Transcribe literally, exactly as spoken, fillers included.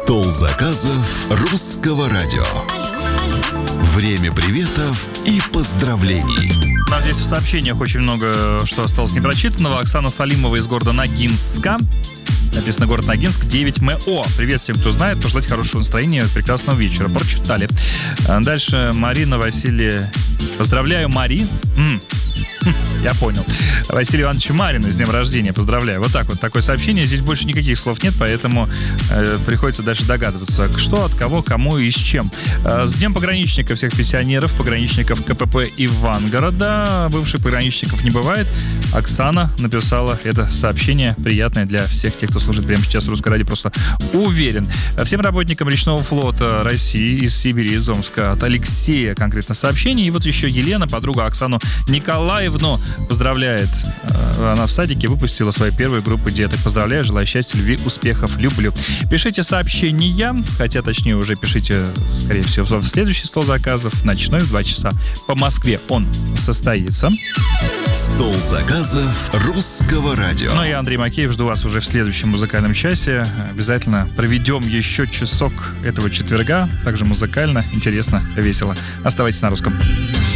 Стол заказов русского радио. Время приветов и поздравлений. У нас здесь в сообщениях очень много что осталось непрочитанного. Оксана Салимова из города Ногинска. Написано город Ногинск, девять эм о. Привет всем, кто знает, пожелать хорошего настроения, прекрасного вечера. Прочитали. Дальше Марина, Василий. Поздравляю, Мари. М-м. Я понял. Василий Иванович Марина с днем рождения. Поздравляю. Вот так вот. Такое сообщение. Здесь больше никаких слов нет, поэтому э, приходится дальше догадываться, что, от кого, кому и с чем. Э, с днем пограничника всех пенсионеров, пограничников ка пэ пэ Ивангорода. Бывших пограничников не бывает. Оксана написала это сообщение. Приятное для всех тех, кто служит прямо сейчас в Русской радио. Просто уверен. Всем работникам речного флота России из Сибири, из Омска, от Алексея конкретно сообщение. И вот еще Елена, подруга Оксану Николаевну, поздравляет. Она в садике выпустила свою первую группу деток. Поздравляю, желаю счастья, любви, успехов, люблю. Пишите сообщения, хотя точнее уже пишите, скорее всего, в следующий стол заказов, ночной в два часа по Москве он состоится. Стол заказов русского радио. Ну и я, Андрей Макеев, жду вас уже в следующем музыкальном часе. Обязательно проведем еще часок этого четверга. Также музыкально, интересно, весело. Оставайтесь на русском.